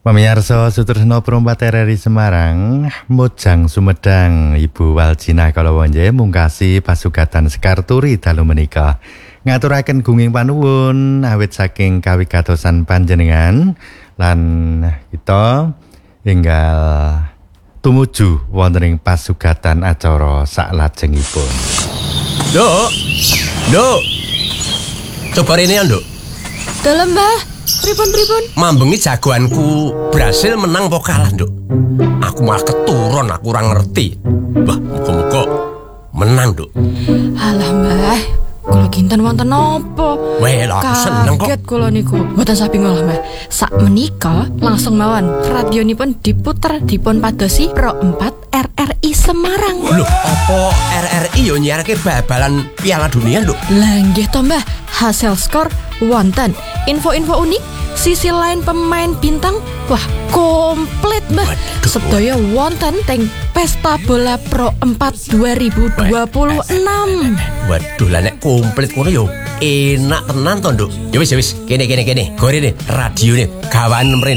Pemirsa Sutresno Perumpat RRI Semarang, Mojang Sumedang, Ibu Waljina Kalawonje mungkasi pasugatan Sekar Turi dalu menika. Ngaturaken gunging panuwun awit saking kawigatosan panjenengan lan kita enggal tumuju wonten ing pasugatan acara saklajengipun. Nduk. Coba rene, Nduk. Dalem, Mbah. Pripun? Mambengi jagoanku berhasil menang apa kalah, Nduk? Aku malah keturun, aku ora ngerti. Wah, muga-muga menang, Nduk. Alah, Mbah. Kula kinten wonten napa? Weh, lho aku seneng kok. Kaget kula niku. Mboten sapi ngolah, Mbah. Sak menika langsung mawon radionipun diputer dipun padosi Pro 4 RRI Semarang. Lho, apa RRI yo nyiarke bal-balan Piala Dunia, Nduk? Lah nggih to, Mbah. Hasil skor wonten, info-info unik, sisi lain pemain bintang, wah komplit, Mbah. Sedaya wonten teng Pesta Bola Pro 4 2026. Waduh, lah nek komplit ngono yo enak tenan to, Nduk. Ya wis, kene. Gorene radione gawan mrene.